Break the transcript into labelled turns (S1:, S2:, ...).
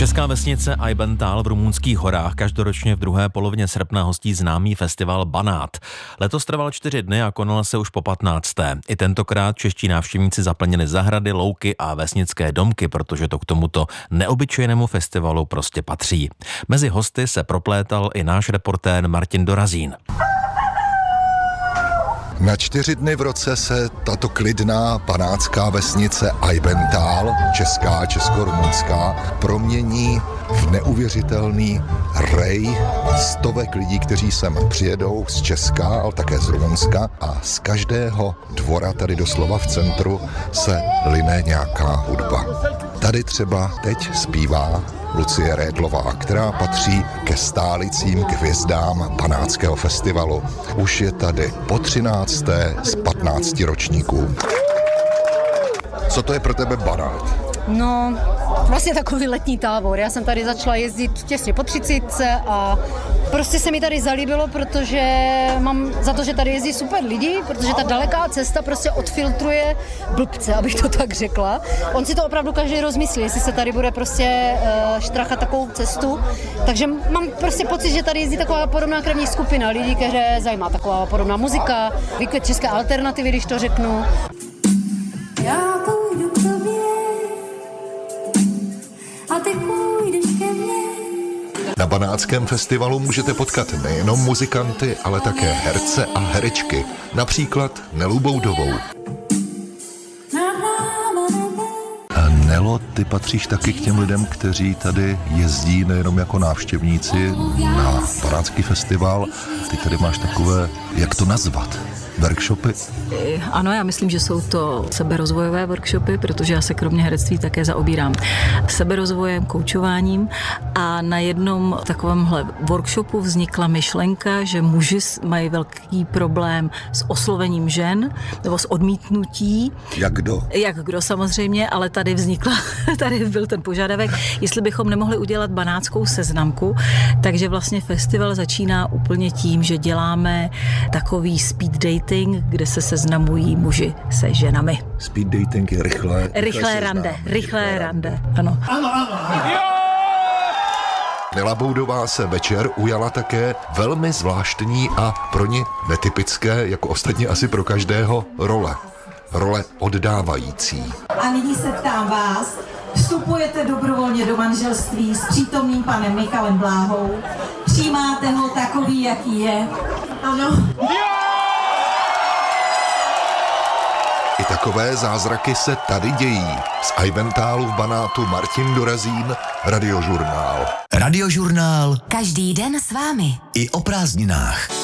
S1: Česká vesnice Ajbental v rumunských horách každoročně v druhé polovině srpna hostí známý festival Banát. Letos trval 4 dny a konal se už po 15. I tentokrát čeští návštěvníci zaplnili zahrady, louky a vesnické domky, protože to k tomuto neobyčejnému festivalu prostě patří. Mezi hosty se proplétal i náš reportér Martin Dorazín.
S2: Na 4 dny v roce se tato klidná panátská vesnice Ajbental, česko-rumunská, promění v neuvěřitelný rej stovek lidí, kteří sem přijedou z Česka, ale také z Rumunska, a z každého dvora tady doslova v centru se line nějaká hudba. Tady třeba teď zpívá Lucie Redlová, která patří ke stálicím hvězdám Banátského festivalu. Už je tady po 13. z 15 ročníků. Co to je pro tebe Banát?
S3: No, vlastně takový letní tábor. Já jsem tady začala jezdit těsně po 30 a prostě se mi tady zalíbilo, protože mám za to, že tady jezdí super lidi, protože ta daleká cesta prostě odfiltruje blbce, abych to tak řekla. On si to opravdu každý rozmyslí, jestli se tady bude prostě štrachat takovou cestu. Takže mám prostě pocit, že tady jezdí taková podobná krevní skupina lidí, které zajímá taková podobná muzika, výkvět české alternativy, když to řeknu.
S4: Já půjdu k tobě a ty půjdeš ke mně.
S2: Na Banátském festivalu můžete potkat nejenom muzikanty, ale také herce a herečky, například Nelu Boudovou. Nelo, ty patříš taky k těm lidem, kteří tady jezdí nejenom jako návštěvníci na Banátský festival. Ty tady máš takové, jak to nazvat, workshopy?
S5: Ano, já myslím, že jsou to seberozvojové workshopy, protože já se kromě herectví také zaobírám seberozvojem, koučováním, a na jednom takovémhle workshopu vznikla myšlenka, že muži mají velký problém s oslovením žen nebo s odmítnutí.
S2: Jak kdo?
S5: Jak kdo samozřejmě, ale tady byl ten požadavek, jestli bychom nemohli udělat banátskou seznamku, takže vlastně festival začíná úplně tím, že děláme takový speed dating, kde se seznamují muži se ženami.
S2: Speed dating je
S5: Rychlé rande, ano.
S2: Nela Boudová se večer ujala také velmi zvláštní a pro ní netypické, jako ostatně asi pro každého, role oddávající.
S6: A nyní se ptám vás, vstupujete dobrovolně do manželství s přítomným panem Michalem Bláhou? Přijímáte ho takový, jaký je? Ano.
S2: I takové zázraky se tady dějí. Z Ajbentalu v Banátu Martin Dorazín, Radiožurnál.
S7: Radiožurnál.
S4: Každý den s vámi.
S7: I o prázdninách.